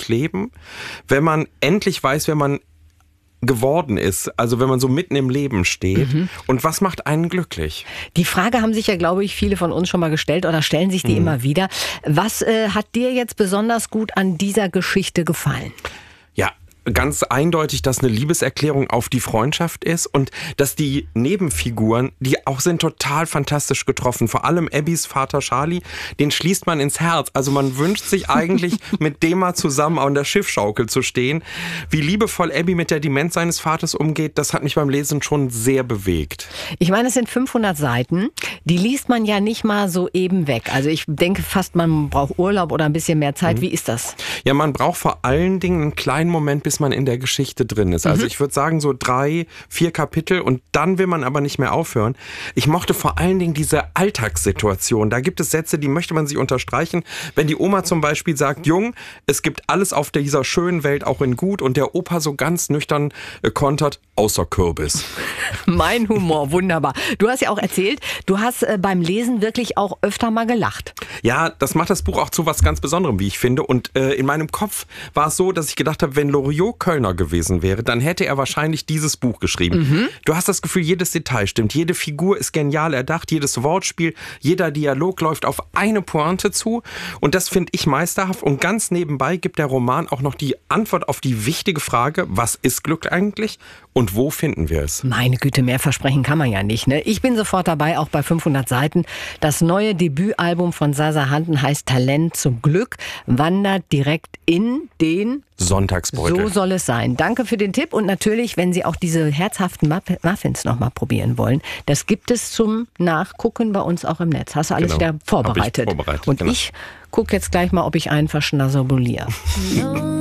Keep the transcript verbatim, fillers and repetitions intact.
Leben, wenn man endlich weiß, wer man geworden ist, also wenn man so mitten im Leben steht. Mhm. Und was macht einen glücklich? Die Frage haben sich ja, glaube ich, viele von uns schon mal gestellt oder stellen sich die mhm. immer wieder. Was äh, hat dir jetzt besonders gut an dieser Geschichte gefallen? Ja, ganz eindeutig, dass eine Liebeserklärung auf die Freundschaft ist und dass die Nebenfiguren, die auch sind, total fantastisch getroffen. Vor allem Abbys Vater Charlie, den schließt man ins Herz. Also man wünscht sich eigentlich, mit dem mal zusammen an der Schiffschaukel zu stehen. Wie liebevoll Abby mit der Demenz seines Vaters umgeht, das hat mich beim Lesen schon sehr bewegt. Ich meine, es sind fünfhundert Seiten. Die liest man ja nicht mal so eben weg. Also ich denke fast, man braucht Urlaub oder ein bisschen mehr Zeit. Mhm. Wie ist das? Ja, man braucht vor allen Dingen einen kleinen Moment, bis man in der Geschichte drin ist. Also mhm. ich würde sagen so drei, vier Kapitel und dann will man aber nicht mehr aufhören. Ich mochte vor allen Dingen diese Alltagssituation. Da gibt es Sätze, die möchte man sich unterstreichen. Wenn die Oma zum Beispiel sagt, Jung, es gibt alles auf dieser schönen Welt auch in gut und der Opa so ganz nüchtern äh, kontert, außer Kürbis. Mein Humor, wunderbar. Du hast ja auch erzählt, du hast äh, beim Lesen wirklich auch öfter mal gelacht. Ja, das macht das Buch auch zu was ganz Besonderem, wie ich finde. Und äh, in meinem Kopf war es so, dass ich gedacht habe, wenn Loriot Kölner gewesen wäre, dann hätte er wahrscheinlich dieses Buch geschrieben. Mhm. Du hast das Gefühl, jedes Detail stimmt, jede Figur ist genial erdacht, jedes Wortspiel, jeder Dialog läuft auf eine Pointe zu und das finde ich meisterhaft und ganz nebenbei gibt der Roman auch noch die Antwort auf die wichtige Frage, was ist Glück eigentlich und wo finden wir es? Meine Güte, mehr versprechen kann man ja nicht, ne? Ich bin sofort dabei, auch bei fünfhundert Seiten. Das neue Debütalbum von Sasa Handen heißt Talent zum Glück, wandert direkt in den Sonntagsbeutel. So soll es sein. Danke für den Tipp und natürlich, wenn Sie auch diese herzhaften Muffins noch mal probieren wollen, das gibt es zum Nachgucken bei uns auch im Netz. Hast du alles genau. wieder vorbereitet? Hab ich vorbereitet und genau. ich gucke jetzt gleich mal, ob ich einen verschnasserbuliere.